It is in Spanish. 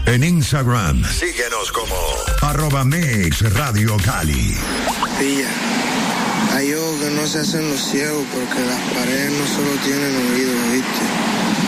En Instagram, síguenos como @MixRadioCali. Pilla, hay ojos que no se hacen los ciegos porque las paredes no solo tienen oídos, ¿viste?